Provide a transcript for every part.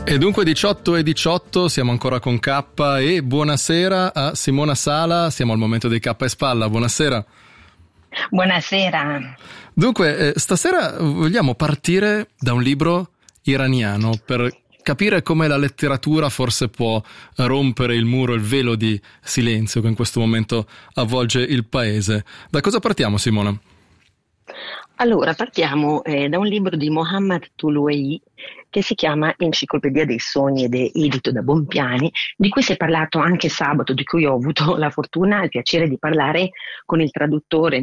E dunque 18 e 18, siamo ancora con K e buonasera a Simona Sala, siamo al momento dei K e Spalla, buonasera. Buonasera. Dunque, stasera vogliamo partire da un libro iraniano per capire come la letteratura forse può rompere il muro, il velo di silenzio che in questo momento avvolge il paese. Da cosa partiamo, Simona? Allora, partiamo da un libro di Mohammad Tuluei che si chiama Enciclopedia dei sogni ed è edito da Bompiani, di cui si è parlato anche sabato, di cui ho avuto la fortuna e il piacere di parlare con il traduttore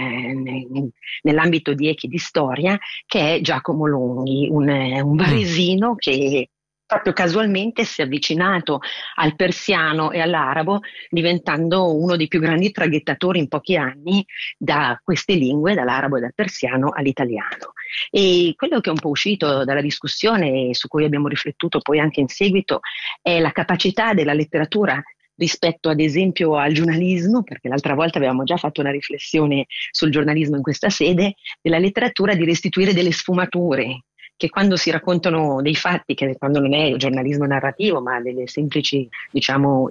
nell'ambito di Echi di Storia, che è Giacomo Longhi, un varesino che proprio casualmente si è avvicinato al persiano e all'arabo, diventando uno dei più grandi traghettatori in pochi anni da queste lingue, dall'arabo e dal persiano all'italiano. E quello che è un po' uscito dalla discussione e su cui abbiamo riflettuto poi anche in seguito è la capacità della letteratura rispetto ad esempio al giornalismo, perché l'altra volta avevamo già fatto una riflessione sul giornalismo in questa sede, della letteratura di restituire delle sfumature, che quando si raccontano dei fatti, che quando non è giornalismo narrativo, ma delle semplici, diciamo,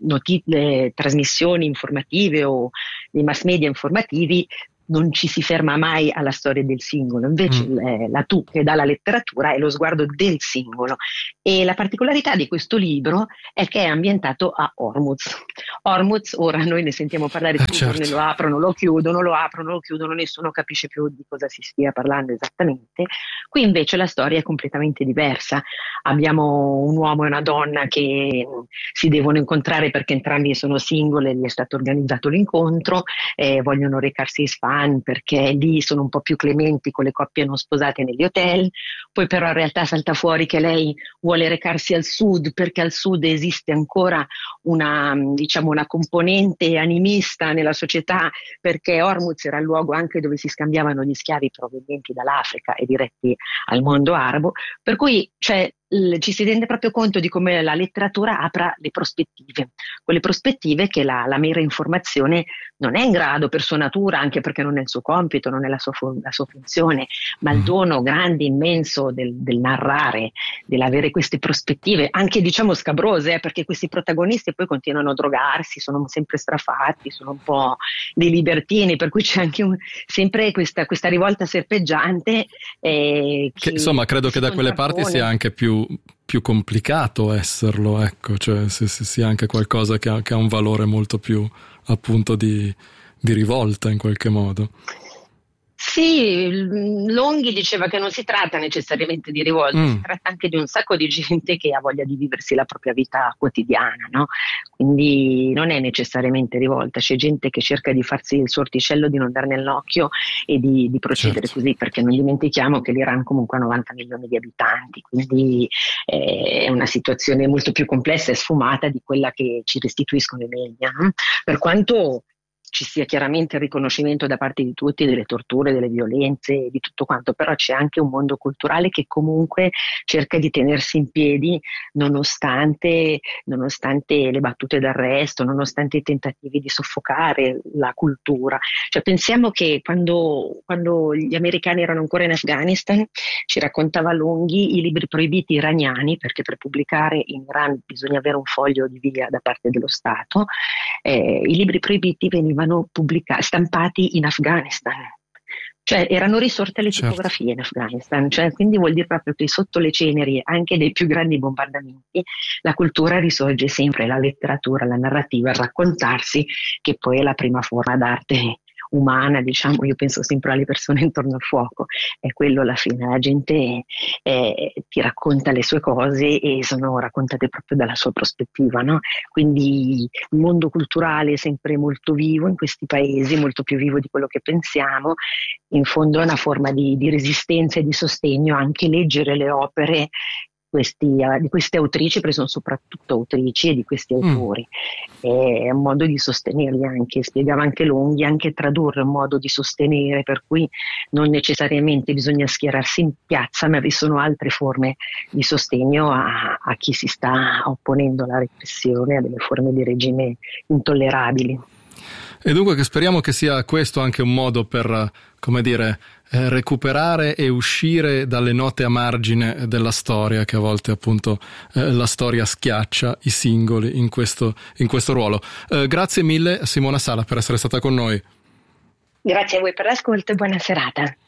trasmissioni informative o dei mass media informativi, non ci si ferma mai alla storia del singolo, invece la tu che dà la letteratura è lo sguardo del singolo. E la particolarità di questo libro è che è ambientato a Hormuz. Hormuz, ora noi ne sentiamo parlare tutti, certo. lo aprono, lo chiudono, nessuno capisce più di cosa si stia parlando esattamente. Qui invece la storia è completamente diversa. Abbiamo un uomo e una donna che si devono incontrare perché entrambi sono single e gli è stato organizzato l'incontro, vogliono recarsi in Spagna perché lì sono un po' più clementi con le coppie non sposate negli hotel, poi però in realtà salta fuori che lei vuole recarsi al sud perché al sud esiste ancora una componente animista nella società, perché Hormuz era il luogo anche dove si scambiavano gli schiavi provenienti dall'Africa e diretti al mondo arabo, per cui ci si rende proprio conto di come la letteratura apra le prospettive, quelle prospettive che la mera informazione non è in grado per sua natura, anche perché non è il suo compito, non è la sua funzione, ma il dono grande, immenso del narrare, dell'avere queste prospettive, anche diciamo scabrose, perché questi protagonisti poi continuano a drogarsi, sono sempre strafatti, sono un po' dei libertini, per cui c'è anche sempre questa rivolta serpeggiante. Che insomma credo che da quelle parti sia anche più complicato esserlo, ecco, cioè se sia anche qualcosa che ha un valore molto più appunto di rivolta in qualche modo. Sì, Longhi diceva che non si tratta necessariamente di rivolta, si tratta anche di un sacco di gente che ha voglia di viversi la propria vita quotidiana, no? Quindi non è necessariamente rivolta, c'è gente che cerca di farsi il suo orticello, di non dar nell'occhio e di procedere così, perché non dimentichiamo che l'Iran comunque ha 90 milioni di abitanti, quindi è una situazione molto più complessa e sfumata di quella che ci restituiscono i media, no? Per quanto ci sia chiaramente il riconoscimento da parte di tutti delle torture, delle violenze, di tutto quanto, però c'è anche un mondo culturale che comunque cerca di tenersi in piedi nonostante le battute d'arresto, nonostante i tentativi di soffocare la cultura. Cioè pensiamo che quando gli americani erano ancora in Afghanistan, ci raccontava Longhi i libri proibiti iraniani, perché per pubblicare in Iran bisogna avere un foglio di via da parte dello Stato, i libri proibiti venivano stampati in Afghanistan, cioè erano risorte le tipografie in Afghanistan, cioè, quindi vuol dire proprio che sotto le ceneri anche dei più grandi bombardamenti la cultura risorge sempre, la letteratura, la narrativa, il raccontarsi, che poi è la prima forma d'arte umana, diciamo. Io penso sempre alle persone intorno al fuoco, è quello alla fine, la gente ti racconta le sue cose e sono raccontate proprio dalla sua prospettiva, no? Quindi il mondo culturale è sempre molto vivo in questi paesi, molto più vivo di quello che pensiamo. In fondo è una forma di resistenza e di sostegno anche leggere le opere di queste autrici, perché sono soprattutto autrici, e di questi autori. È un modo di sostenerli anche, spiegava anche Longhi, anche tradurre è un modo di sostenere, per cui non necessariamente bisogna schierarsi in piazza, ma vi sono altre forme di sostegno a chi si sta opponendo alla repressione, a delle forme di regime intollerabili. E dunque che speriamo che sia questo anche un modo per, come dire, recuperare e uscire dalle note a margine della storia, che a volte appunto la storia schiaccia i singoli in questo ruolo. Grazie mille Simona Sala per essere stata con noi. Grazie a voi per l'ascolto e buona serata.